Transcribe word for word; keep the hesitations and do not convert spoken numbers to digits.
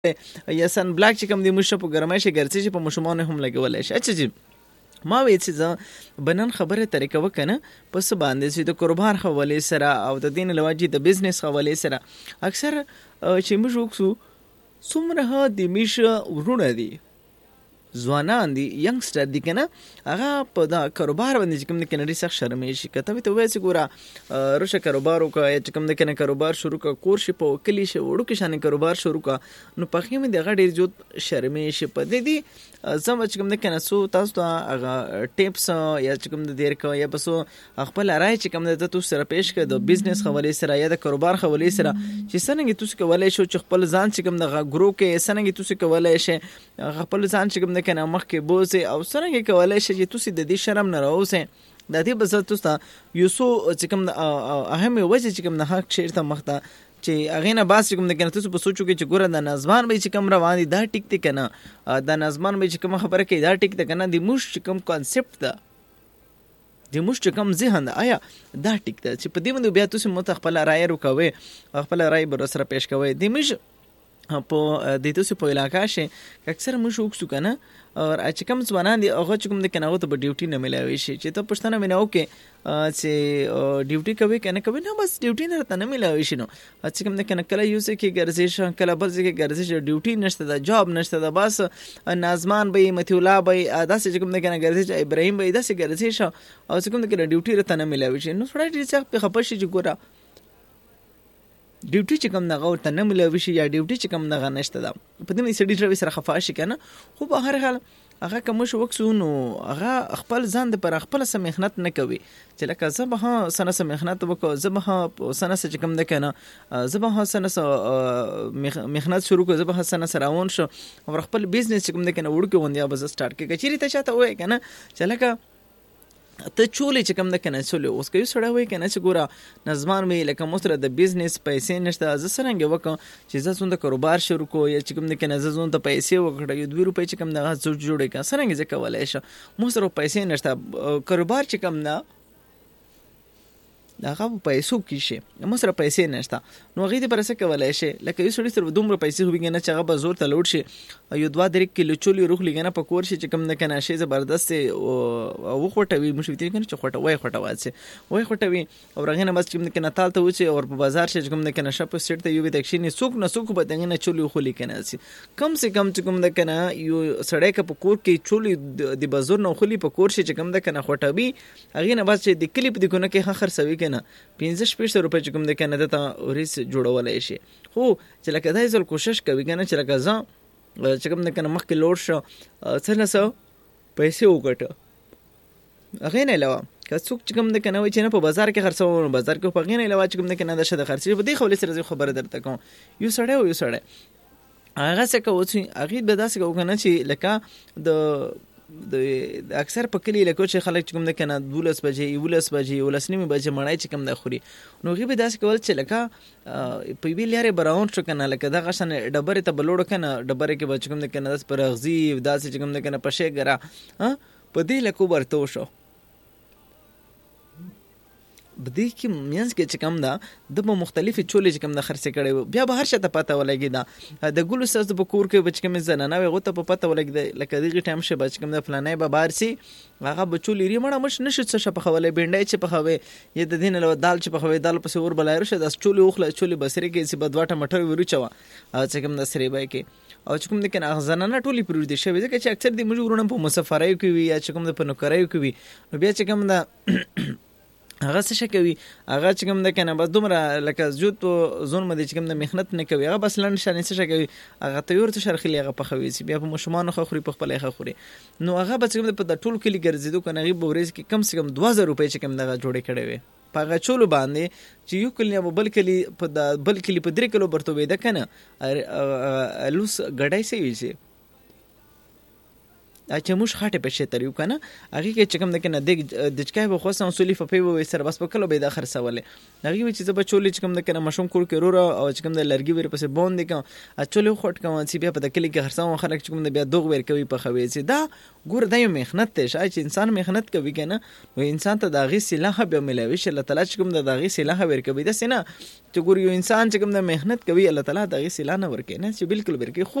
یا سن بلاک چې کوم دی موږ په ګرمای شي ګرځي چې په مشمون هم لګولای شي. اچھا جی ما وې چې ز بنن خبره طریقه وکنه پس باندې چې د کاروبار حواله سره او د دین لواجی د بزنس حواله سره اکثر چې موږ وکړو څومره د میش ورونه دي ځوانان دي ینګستر دي کنه هغه په دا کاروبار باندې چې کوم د کنه سخت شرمې شي کته وي ته وایي چې ګوره روشه کاروبار وکړه چې کوم د کنه کاروبار شروع کړه کور شي په کلی شي وړو کې شانه کاروبار شروع کړه نو په خې مې دغه ډیر جوړ شرمې شي په دې دي زم چې کوم د کنه سو تاسو ته هغه ټیپس یا چې کوم د دیر کا یا بسو خپل راي چې کوم د تاسو سره پېښ کړه د بزنس حواله سره یا د کاروبار حواله سره چې څنګه تاسو کولای شو چې خپل ځان چې کوم د ګرو کې څنګه تاسو کولای شئ خپل ځان چې کوم کنه مخ کې بوزي او څنګه کولای شي چې تاسو د دې شرم نه راوځئ د دې بس تاسو یو سو چې کوم اهم وجه چې کوم نه حق شیر ته مخته چې هغه نه باس کوم د کنه تاسو په سوچو کې چې ګوره د نظمان به چې کوم روان دي دا ټیک ته کنه د نظمان به چې کوم خبره کوي دا ټیک ته کنه د موش چې کوم کانسپټ ده د موش چې کوم ذهن ده آیا دا ټیک ده چې په دې باندې بیا تاسو متخپل رائے وکوي خپل رائے بر سره پېښ کوي د موش په د تاسو په علاقې شي اکثر موږ وکړو کنه او چې کوم ځوانان دي هغه چې کوم د کنه ته په ډیوټي نه ملایوي شي چې ته پښتنه میناو کې چې ډیوټي کوي کنه کوي نه بس ډیوټي نه ته نه ملایوي شي نو چې کوم د کنه کله یو څه کې ګرځي کله بل څه کې ګرځي ډیوټي نشته د جاب نشته د بس نازمان به متي الله به داسې چې کوم د کنه ګرځي ابراهيم به داسې ګرځي شو او چې کوم د کنه ډیوټي ته نه ملایوي شي نو څوړای دې چې په خپل شي ګوره ډیوټي چې کوم دغه ورته نه ملوي شي یا ډیوټي چې کوم دغه نشته ده په دې سړي ډرایور سره خفا شي کنه خو په هر حال هغه کوم شو وکسو نو هغه خپل ځان د پر خپل سم مهنت نه کوي چې لکه زبه سنه سم مهنت وکړو زبه سنه چې کوم د کنه زبه سنه مهنت شروع کو زبه سنه سراون شو او خپل بزنس چې کوم د کنه وړو کې وندیا بس سٹارټ کې کچېری ته چاته وای کنه چې لکه ته چولې چې کوم د کنه چولې اوس کوي سړی وای کنه چې ګوره نظمان مې لکه مستر د بزنس پیسې نشته ز سرنګ وکم چې ز څنګه کاروبار شروع کو یا چې کوم د کنه ز زون ته پیسې وکړې یو دوه روپۍ چې کوم دغه جوړې کا سرنګ ز کولای شي مستر پیسې نشته کاروبار چې کوم نه دا هغه پیسو کې شي مستر پیسې نشته نو غي دې پرسه کولای شي لکه یو سړی سره دومره پیسې هوبي نه چې هغه به زور ته لوټ شي یو دوه درې کیلو چولې روخ لګنه په کور شي چې کوم نه کنه شي زبردست او وخټوي مشوي کنه چې خټه وای خټه واڅ وای خټوي او رغنه بس چې کوم نه تال ته وچی او په بازار شي کوم نه کنه شپ سټ ته یو د اکشن سوق نه سوق به دغه چولې خو لیکنه سي کم سے کم چې کوم نه کنه یو سړی ک په کور کې چولې د بازار نه خولي په کور شي چې کوم نه کنه خټوي هغه نه بس چې د کلیپ د کنه کې خرڅوي کنه پنځه شپږ روپۍ چې کوم د کنه ته ورس جوړولای شي خو چې لکه دای ځل کوشش کوي کنه چې لکه ځم چې کوم د کنه مخ کې لوړ شو څنګه سو پیسې وګټه هغه نه علاوه که څوک چې کوم د کنه وای چې نه په بازار کې خرڅو بازار کې په غینه علاوه چې کوم د کنه د شته خرڅي په دې خولې سره خبره درته کوم یو سړی یو سړی هغه څه کوي هغه به داسې کوي کنه چې لکه د د اکثر په کلی لکه چې خلک کوم د کنه دولس بجې یولس بجې ولس نیمه بجې مړای چې کوم د خوري نو غي به داسې کول چې لکه په ویل یاره براون شو کنه لکه دغه شنه ډبره ته بلوړ کنه ډبره کې بچ کوم د کنه داس پر غزي داسې چې کوم د کنه پښه ګرا ها په دې لکه ورته شو بدی کې مینس کې چې کوم دا د مختلفې چولې چې کوم د خرڅ کړي بیا به هر شته پته ولګي دا د ګلو ساز د بکور کې بچ کوم زنانه وي غوته په پته ولګي لکه دغه ټایم شه بچ کوم د فلانای به بارسي هغه بچولې ری مړه مش نشو څه په خولې بنډای چې په خوي یا د دین له دال چې په خوي دال په اور بلای رشه د چولې اوخله چولې بسري کې چې بدواټه مټر ورو چوا او چې کوم د سری بای کې او چې کوم د کنه زنانه ټولي پرور دي شوی ځکه چې اکثر د مجبورونه په مسافرای کوي یا چې کوم د پنوکرای کوي نو بیا چې کوم د هغه څه کوي هغه چې کوم د کنه بس دومره لکه زوت په زون مده چې کوم د مهنت نه کوي هغه بس لن شانې څه کوي هغه تیور ته شرخلی هغه په خوي بیا په مشمانو خوري په خپل هغه خوري نو هغه بس کوم په ټول کلی ګرځیدو کنه غي بوريز کې کم سے کم دوه زره روپۍ چې کوم دغه جوړې کړي وي پاغه چولو باندې چې یو کلی په بل کلی په بل کلی په درې کلو برته وې ده کنه لوس غړای سي وي چې موږ خاطه په شتر یو کنه هغه کې چې کوم د کنه د دچکای به خوسه اصولي په په سر بس په کلو به د خرڅولې هغه چې زب چولې چې کوم د کنه مشوم کور کې رورا او چې کوم د لرګي ور پسې بوند کوم اچولې خټ کوم چې بیا په د کلی کې خرڅاو خلک چې کوم د بیا دوغ ور کوي په خوي چې دا ګور د یو مهنت ته شای چې انسان مهنت کوي کنه نو انسان ته داغي سلاح به ملوي چې الله تعالی چې کوم د داغي سلاح ور کوي د سینه چې ګور یو انسان چې کوم د مهنت کوي الله تعالی داغي سلاح نه ور کوي نه چې بالکل ور کوي